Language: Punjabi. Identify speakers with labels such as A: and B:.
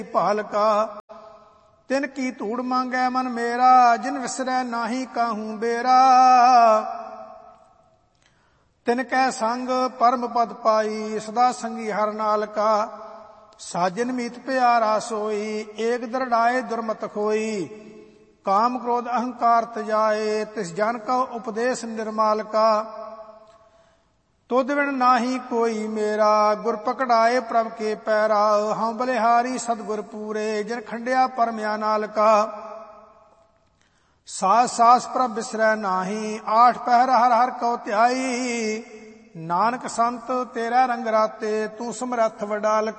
A: ਭਾਲ ਕਾ। ਤਿਨ ਕੀ ਧੂੜ ਮੰਗੈ ਮਨ ਮੇਰਾ, ਜਿਨ ਵਿਸਰੈ ਨਾਹੀ ਕਾਹੂ ਬੇਰਾ। ਤਿਨ ਕੈ ਸੰਗ ਪਰਮ ਪਦ ਪਾਈ, ਸਦਾ ਸੰਗੀ ਹਰ ਨਾਲ ਕਾ। ਸਾਜਨ ਮੀਤ ਪਿਆਰਾ ਸੋਈ, ਏਕ ਦਰੜਾਏ ਦੁਰਮਤ ਖੋਈ। ਕਾਮ ਕ੍ਰੋਧ ਅਹੰਕਾਰ ਤਜਾਏ, ਤਿਸ ਜਨ ਕਉ ਉਪਦੇਸ਼ ਨਿਰਮਾਲ ਕਾ। ਤੁਧ ਬਿਨ ਨਾਹੀ ਕੋਈ ਮੇਰਾ, ਗੁਰ ਪਕੜਾਏ ਪ੍ਰਭ ਕੇ ਪੈਰਾ। ਹਉ ਬਲਿਹਾਰੀ ਸਤਿਗੁਰ ਪੂਰੇ, ਜਿਨ ਖੰਡਿਆ ਪਰਮਿਆ ਨਾਲ ਕਾ। ਸਾਸ ਸਾਸ ਪ੍ਰਭ ਬਿਸਰੈ ਨਾਹੀ, ਆਠ ਪਹਿਰ ਹਰ ਹਰ ਕਉ ਧਿਆਈ। ਨਾਨਕ ਸੰਤ ਤੇਰਾ ਰੰਗ ਰਾਤੇ, ਤੂੰ ਸਮਰੱਥ ਵਡਾਲ